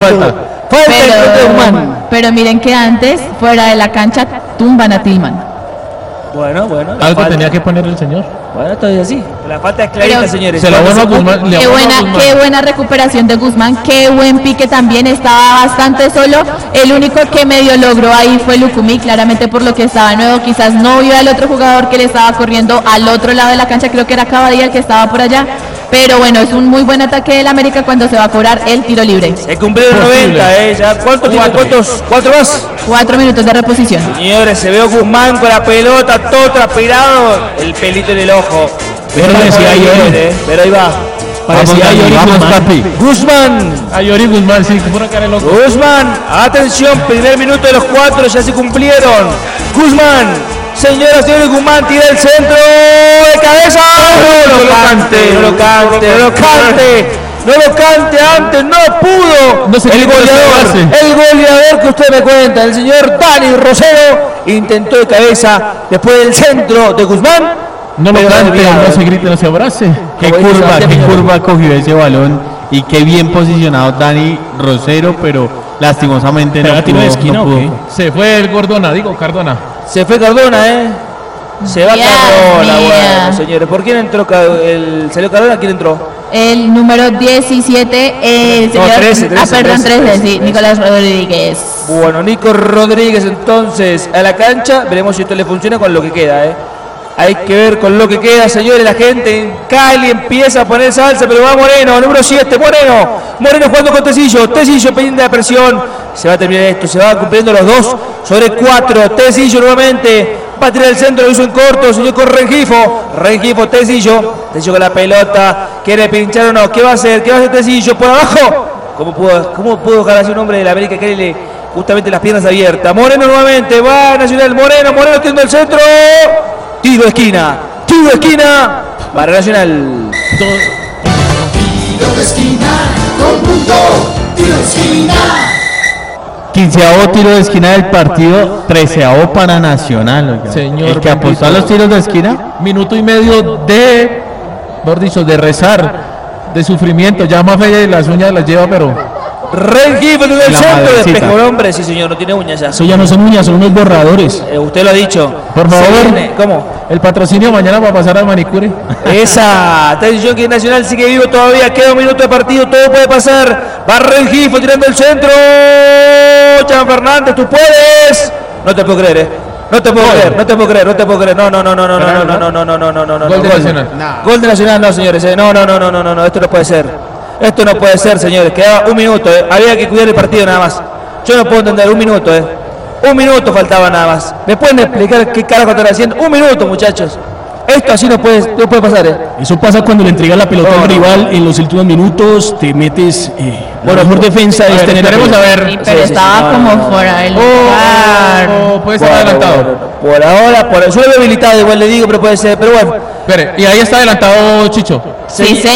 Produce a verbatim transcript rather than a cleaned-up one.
falta. Falta el de Guzmán. Pero miren que antes, fuera de la cancha, tumban a Tillman. Bueno, bueno. Algo falta. Tenía que poner el señor. Bueno, esto es así. La falta es clarita, pero, señores. Se la abono a Guzmán. Qué buena, Guzmán. Qué buena recuperación de Guzmán. Qué buen pique también. Estaba bastante solo. El único que medio logró ahí fue Lucumí, claramente por lo que estaba nuevo. Quizás no vio al otro jugador que le estaba corriendo al otro lado de la cancha. Creo que era Cavadía el que estaba por allá. Pero bueno, es un muy buen ataque del América cuando se va a cobrar el tiro libre. Se cumplieron noventa, ¿eh? Ya, ¿Cuántos tiene? ¿Cuántos? ¿Cuatro más? Cuatro minutos de reposición. Señores, se ve Guzmán con la pelota, todo transpirado. El pelito en el ojo. Pero, pero decía Ayori. ¿eh? Pero ahí va. Parecía Ayori Guzmán. Guzmán. Ayori Guzmán, sí, que pura cara de loco. Guzmán, atención, primer minuto de los cuatro, ya se cumplieron. Guzmán. Señoras y señores, Guzmán tira el centro de cabeza. No, no lo cante, no lo cante, no lo cante. No lo cante antes, no pudo. No sé el goleador, el goleador que usted me cuenta, el señor Dani Rosero, intentó de cabeza después del centro de Guzmán. No lo cante, no se grite, no se abrace. Qué curva, qué curva cogió ese balón y qué bien posicionado Dani Rosero, pero lastimosamente no pudo, esquina, no pudo. Okay. Se fue el Gordona, digo Cardona. Se fue Cardona, ¿eh? Se va yeah, Cardona, yeah. Bueno, señores. ¿Por quién entró? El, ¿Salió Cardona? ¿Quién entró? El número diecisiete, eh, no, trece, trece, ah, perdón, trece, trece, sí, trece. Nicolás Rodríguez. Bueno, Nico Rodríguez entonces a la cancha. Veremos si esto le funciona con lo que queda, ¿eh? Hay que ver con lo que queda, señores. La gente en Cali empieza a poner salsa, pero va Moreno, número siete, Moreno. Moreno jugando con Tecillo. Tecillo pendiente de la presión. Se va a terminar esto, se van cumpliendo los dos sobre cuatro. Tecillo nuevamente. Va a tirar el centro, lo hizo en corto, señor con Rengifo. Rengifo, Tecillo. Tecillo con la pelota. ¿Quiere pinchar o no? ¿Qué va a hacer? ¿Qué va a hacer Tecillo? Por abajo. ¿Cómo pudo, cómo pudo dejar así un hombre de la América Cali justamente las piernas abiertas? Moreno nuevamente. Va Nacional. Moreno, Moreno tiene el centro. Tiro de esquina, tiro de esquina para Nacional. Tiro de esquina, conjunto, tiro de esquina. Quinceavo tiro de esquina del partido, treceavo para Nacional. Oiga. Señor, el que apostó a los tiros de esquina. Minuto y medio de, por dicho, de rezar, de sufrimiento. Ya Mafe las uñas las lleva, pero... Rengifo en el centro, despejó el hombre, sí señor, no tiene uñas ya. Eso ya no son uñas, son unos borradores. Eh, usted lo ha dicho. Por favor, ¿cómo? El patrocinio mañana va a pasar al manicure. Esa, atención que Nacional sigue vivo todavía, queda un minuto de partido, todo puede pasar. Va Rengifo tirando el centro. Chan Fernández, tú puedes. No te puedo creer, eh. No te puedo Gol. creer, no te puedo creer, no te puedo creer. No, no, no, no, no, no, no, no, no, no, no, no, no, no. Gol de Nacional. Gol de Nacional, no, señores. Eh. No, no, no, no, no, no, no, esto no puede ser. Esto no puede ser, señores. Quedaba un minuto, eh. Había que cuidar el partido nada más. Yo no puedo entender, un minuto, eh. Un minuto faltaba nada más. ¿Me pueden explicar qué carajo están haciendo? Un minuto, muchachos. Esto así no puede, no puede pasar, ¿eh? Eso pasa cuando le entregas la pelota no, al rival no. en los últimos minutos, te metes. Eh, la bueno, mejor defensa es tener. Queremos saber. Sí, pero sí, estaba sí, no, como no, fuera del lugar. Oh, oh, puede estar bueno, adelantado. Bueno, por ahora, por el suelo habilitado, igual le digo, pero puede ser. Pero bueno. Espere, y ahí está adelantado Chicho. Sí, señor.